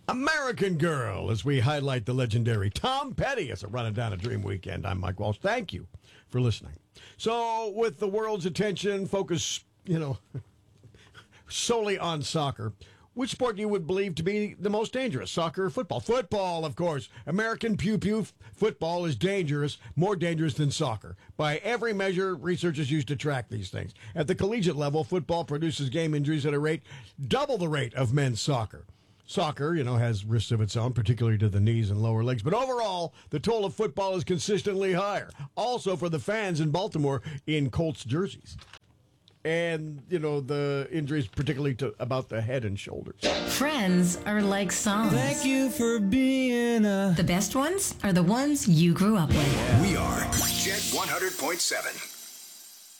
American Girl, as we highlight the legendary Tom Petty as a running down a dream weekend. I'm Mike Walsh. Thank you for listening. So, with the world's attention focused, solely on soccer, which sport you would believe to be the most dangerous? Soccer or football? Football, of course. American pew-pew football is dangerous, more dangerous than soccer. By every measure, researchers use to track these things. At the collegiate level, football produces game injuries at a rate double the rate of men's soccer. Soccer, has risks of its own, particularly to the knees and lower legs. But overall, the toll of football is consistently higher. Also for the fans in Baltimore in Colts jerseys. And, the injuries particularly about the head and shoulders. Friends are like songs. Thank you for being The best ones are the ones you grew up with. We are Jet 100.7.